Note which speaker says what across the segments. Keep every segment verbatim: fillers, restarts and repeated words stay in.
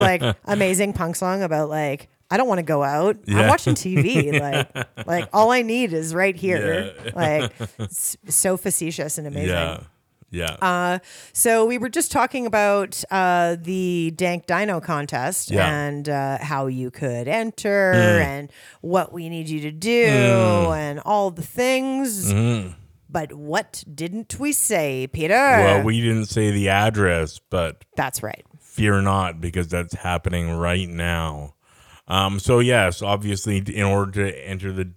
Speaker 1: like amazing punk song about like, I don't want to go out.
Speaker 2: Yeah.
Speaker 1: I'm watching T V. Like, like all I need is right here.
Speaker 2: Yeah.
Speaker 1: Like, it's so facetious and amazing.
Speaker 2: Yeah. Yeah.
Speaker 1: Uh, so we were just talking about uh, the Dank Dino contest
Speaker 2: Yeah.
Speaker 1: and uh, how you could enter
Speaker 2: Mm.
Speaker 1: and what we need you to do
Speaker 2: Mm.
Speaker 1: and all the things.
Speaker 2: Mm.
Speaker 1: But what didn't we say, Peter?
Speaker 2: Well, we didn't say the address, but
Speaker 1: That's right.
Speaker 2: fear not, because that's happening right now. Um, so yes, obviously, in order to enter the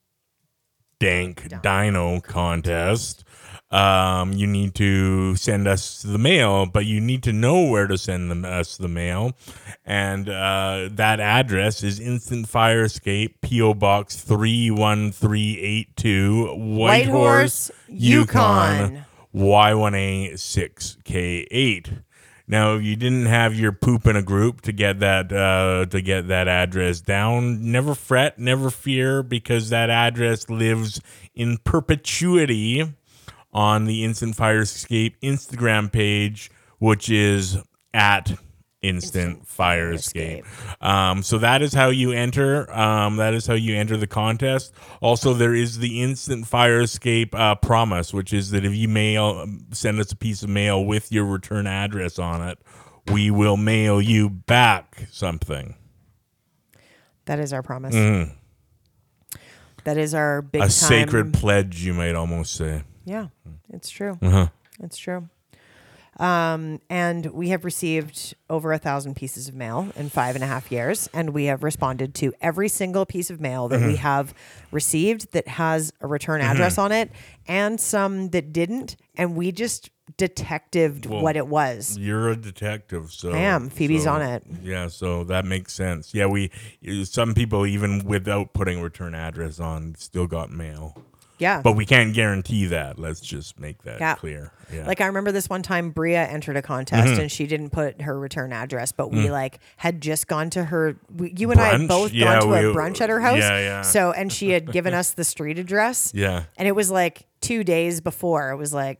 Speaker 2: Dank Dino contest, um, you need to send us the mail, but you need to know where to send them, us the mail. And uh, that address is Instant Fire Escape, P O Box three one three eight two, Whitehorse, Yukon, Y one A six K eight. Now, if you didn't have your poop in a group to get that uh, to get that address down, never fret, never fear, because that address lives in perpetuity on the Instant Fire Escape Instagram page, which is at Instant, Instant Fire Escape. Um, so that is how you enter. Um, that is how you enter the contest. Also, there is the Instant Fire Escape uh, promise, which is that if you mail, send us a piece of mail with your return address on it, we will mail you back something.
Speaker 1: That is our promise.
Speaker 2: Mm.
Speaker 1: That is our big
Speaker 2: a
Speaker 1: time.
Speaker 2: sacred pledge, you might almost say.
Speaker 1: Yeah, it's true.
Speaker 2: Uh-huh.
Speaker 1: It's true. Um, and we have received over a thousand pieces of mail in five and a half years, and we have responded to every single piece of mail that
Speaker 2: Mm-hmm.
Speaker 1: we have received that has a return address
Speaker 2: Mm-hmm.
Speaker 1: on it, and some that didn't, and we just detectived
Speaker 2: Well,
Speaker 1: what it was.
Speaker 2: You're a detective, so
Speaker 1: I am. Phoebe's
Speaker 2: so,
Speaker 1: on it.
Speaker 2: Yeah, so that makes sense. Yeah, we some people, even without putting return address on, still got mail.
Speaker 1: Yeah.
Speaker 2: But we can't guarantee that. Let's just make that
Speaker 1: Yeah.
Speaker 2: clear. Yeah.
Speaker 1: Like I remember this one time Bria entered a contest
Speaker 2: Mhm.
Speaker 1: and she didn't put her return address, but we
Speaker 2: Mm.
Speaker 1: like had just gone to her. We, you and I
Speaker 2: Brunch?
Speaker 1: had both
Speaker 2: Yeah,
Speaker 1: gone to a
Speaker 2: we-
Speaker 1: brunch at her house.
Speaker 2: yeah, yeah.
Speaker 1: So and she had given us the street address.
Speaker 2: Yeah.
Speaker 1: And it was like two days before. It was like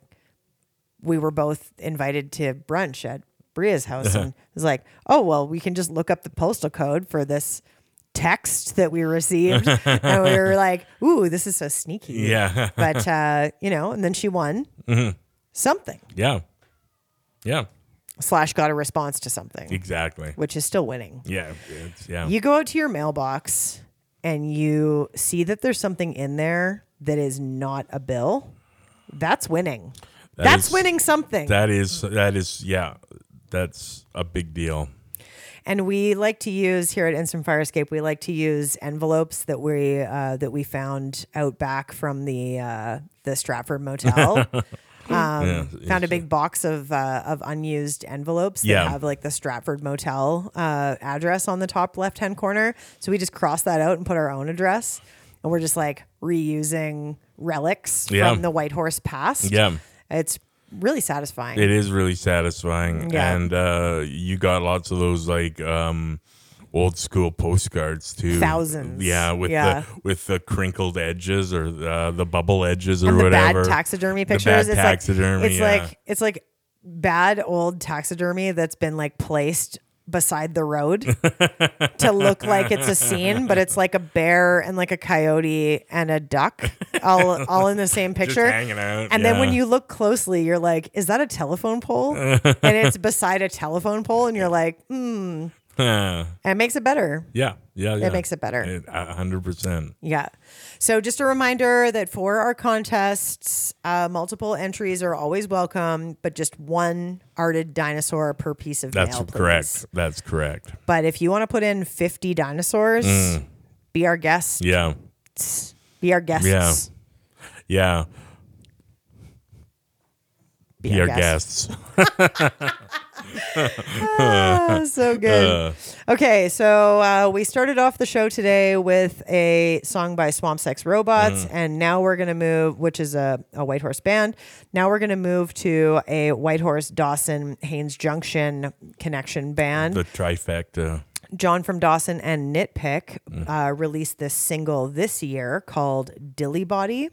Speaker 1: we were both invited to brunch at Bria's house, and it was like, oh well, we can just look up the postal code for this text that we received, and we were like, ooh, this is so sneaky.
Speaker 2: Yeah.
Speaker 1: But uh, you know, and then she won
Speaker 2: Mhm.
Speaker 1: something.
Speaker 2: Yeah. Yeah.
Speaker 1: Slash got a response to something.
Speaker 2: Exactly.
Speaker 1: Which is still winning.
Speaker 2: Yeah. It's, yeah.
Speaker 1: You go out to your mailbox and you see that there's something in there that is not a bill. That's winning.
Speaker 2: That
Speaker 1: That's
Speaker 2: is-
Speaker 1: winning something.
Speaker 2: That is that is yeah. That's a big deal.
Speaker 1: And we like to use here at Instant Fire Escape, we like to use envelopes that we uh, that we found out back from the uh, the Stratford Motel. um,
Speaker 2: Yeah,
Speaker 1: found a big box of uh, of unused envelopes that
Speaker 2: Yeah.
Speaker 1: have like the Stratford Motel uh, address on the top left hand corner. So we just cross that out and put our own address, and we're just like reusing relics
Speaker 2: Yeah.
Speaker 1: from the White Horse past.
Speaker 2: Yeah.
Speaker 1: It's really satisfying.
Speaker 2: It is really satisfying.
Speaker 1: Yeah.
Speaker 2: And uh, you got lots of those like um, old school postcards too.
Speaker 1: Thousands.
Speaker 2: Yeah, with
Speaker 1: Yeah.
Speaker 2: the with the crinkled edges or uh, the bubble edges or
Speaker 1: and the
Speaker 2: whatever.
Speaker 1: bad taxidermy
Speaker 2: The
Speaker 1: pictures.
Speaker 2: bad
Speaker 1: it's
Speaker 2: taxidermy,
Speaker 1: like it's
Speaker 2: yeah.
Speaker 1: like it's like bad old taxidermy that's been like placed beside the road to look like it's a scene, but it's like a bear and like a coyote and a duck all all in the same picture.
Speaker 2: hanging out,
Speaker 1: And then when
Speaker 2: yeah.
Speaker 1: you look closely, you're like, is that a telephone pole? And it's beside a telephone pole, and you're like, hmm.
Speaker 2: Yeah.
Speaker 1: And it makes it better.
Speaker 2: Yeah, yeah,
Speaker 1: It
Speaker 2: yeah.
Speaker 1: makes it better.
Speaker 2: It- A hundred percent.
Speaker 1: Yeah. So just a reminder that for our contests, uh, multiple entries are always welcome, but just one arted dinosaur per piece of
Speaker 2: That's
Speaker 1: mail, please.
Speaker 2: correct. That's correct.
Speaker 1: But if you want to put in fifty dinosaurs,
Speaker 2: Mm.
Speaker 1: be our guest.
Speaker 2: Yeah.
Speaker 1: Be our guests.
Speaker 2: Yeah. Yeah.
Speaker 1: Be
Speaker 2: Be
Speaker 1: our
Speaker 2: our
Speaker 1: guests.
Speaker 2: guests.
Speaker 1: Ah, so good.
Speaker 2: Uh.
Speaker 1: Okay, so uh, we started off the show today with a song by Swamp Sex Robots,
Speaker 2: Mm.
Speaker 1: and now we're going to move, which is a, a White Horse band. Now we're going to move to a White Horse Dawson Haynes Junction connection band.
Speaker 2: The trifecta.
Speaker 1: John from Dawson and Nitpick
Speaker 2: Mm.
Speaker 1: uh, released this single this year called Dilly Body.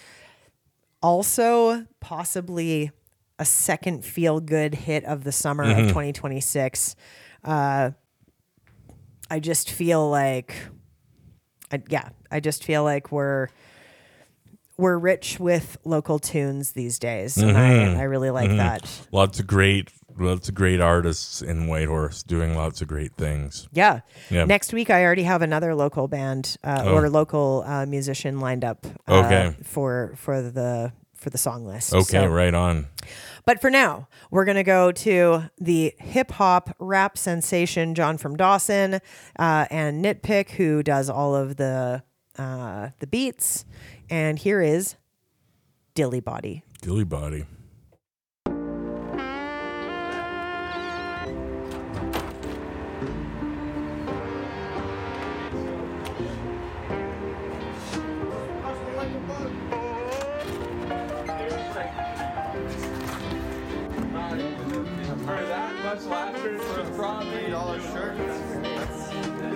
Speaker 1: Also, possibly a second feel-good hit of the summer
Speaker 2: Mhm.
Speaker 1: of twenty twenty-six. uh, I just feel like, I, yeah, I just feel like we're we're rich with local tunes these days, and
Speaker 2: Mm-hmm.
Speaker 1: I, I really like
Speaker 2: Mm-hmm.
Speaker 1: that.
Speaker 2: Lots of great, lots of great artists in Whitehorse doing lots of great things.
Speaker 1: Yeah.
Speaker 2: Yeah.
Speaker 1: Next week, I already have another local band uh,
Speaker 2: Oh.
Speaker 1: or local uh, musician lined up. Uh,
Speaker 2: Okay.
Speaker 1: For for the for the song list.
Speaker 2: Okay,
Speaker 1: So-
Speaker 2: right on.
Speaker 1: But for now, we're going to go to the hip hop rap sensation, John from Dawson, uh, and Nitpick, who does all of the uh, the beats. And here is Dilly Body.
Speaker 2: Dilly Body.